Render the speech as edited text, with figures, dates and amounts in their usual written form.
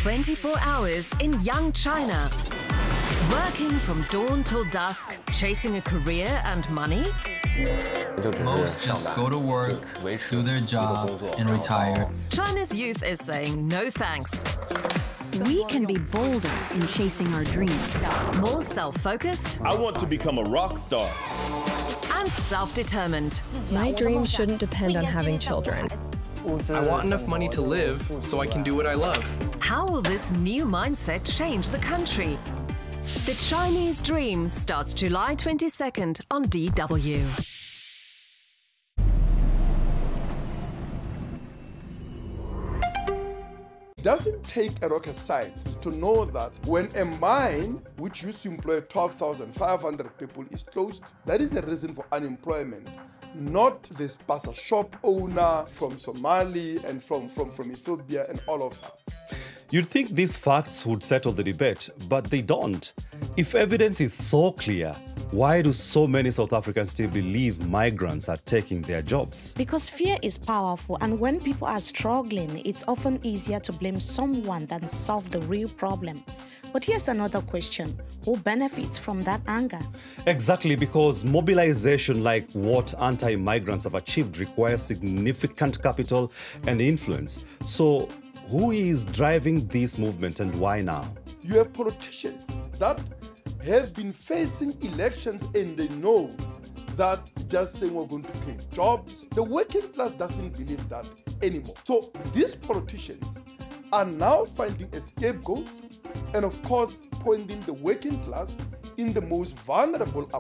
24 hours in young China. Working from dawn till dusk, chasing a career and money? Most just go to work, do their job, and retire. China's youth is saying no thanks. We can be bolder in chasing our dreams. More self-focused I want to become a rock star. and self-determined. My dreams shouldn't depend on having children. I want enough money to live so I can do what I love. How will this new mindset change the country? The Chinese Dream starts July 22nd on DW. It doesn't take a rocket science to know that when a mine, which used to employ 12,500 people, is closed, that is a reason for unemployment. Not this basa shop owner from Somali and from Ethiopia and all of that. You'd think these facts would settle the debate, but they don't. If evidence is so clear, why do so many South Africans still believe migrants are taking their jobs? Because fear is powerful, and when people are struggling, it's often easier to blame someone than solve the real problem. But here's another question. Who benefits from that anger? Exactly, because mobilization like what anti-migrants have achieved requires significant capital and influence. So who is driving this movement and why now? You have politicians that have been facing elections and they know that just saying we're going to create jobs, the working class doesn't believe that anymore. So these politicians are now finding scapegoats and of course pointing the working class in the most vulnerable